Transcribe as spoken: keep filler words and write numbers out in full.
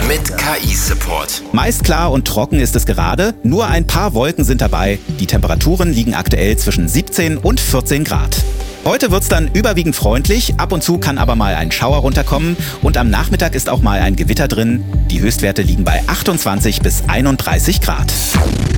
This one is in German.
mit K I-Support. Meist klar und trocken ist es gerade, nur ein paar Wolken sind dabei. Die Temperaturen liegen aktuell zwischen siebzehn und vierzehn Grad. Heute wird's dann überwiegend freundlich, ab und zu kann aber mal ein Schauer runterkommen und am Nachmittag ist auch mal ein Gewitter drin. Die Höchstwerte liegen bei achtundzwanzig bis einunddreißig Grad.